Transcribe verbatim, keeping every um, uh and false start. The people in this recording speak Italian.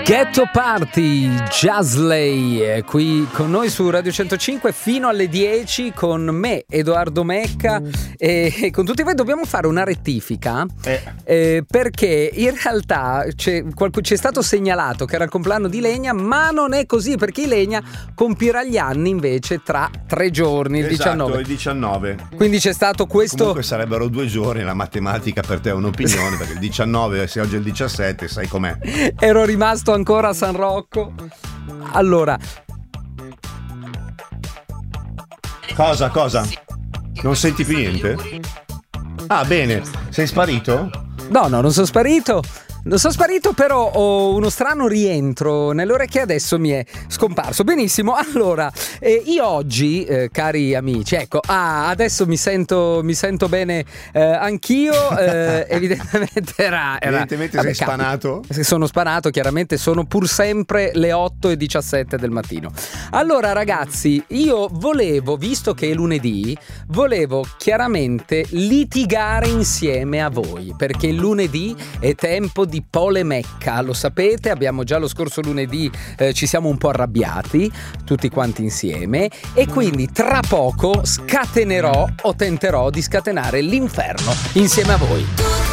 Ghetto Party, Jazzley, qui con noi su Radio centocinque fino alle dieci con me, Edoardo Mecca, e, e con tutti voi. Dobbiamo fare una rettifica eh. Eh, perché in realtà c'è, qualcuno, c'è stato segnalato che era il compleanno di Legna, ma non è così, perché Legna compirà gli anni invece tra tre giorni, il esatto, diciannove. il diciannove. Quindi c'è stato questo. Comunque sarebbero due giorni, la matematica per te è un'opinione, perché il diciannove, se oggi è il diciassette, sai com'è. Ero rimasto ancora a San Rocco. Allora, cosa cosa? Non senti più niente? Ah, bene, sei sparito? No, no, non sono sparito. Non sono sparito, però ho uno strano rientro nelle orecchie, adesso mi è scomparso. Benissimo, allora, eh, io oggi, eh, cari amici, ecco, ah, adesso mi sento, mi sento bene eh, anch'io, eh, evidentemente era... era evidentemente vabbè, sei spanato? Capi, sono spanato, chiaramente, sono pur sempre le otto e diciassette del mattino. Allora, ragazzi, io volevo, visto che è lunedì, volevo chiaramente litigare insieme a voi, perché il lunedì è tempo di di Pole Mecca, lo sapete, abbiamo già lo scorso lunedì eh, ci siamo un po' arrabbiati tutti quanti insieme, e quindi tra poco scatenerò o tenterò di scatenare l'inferno insieme a voi.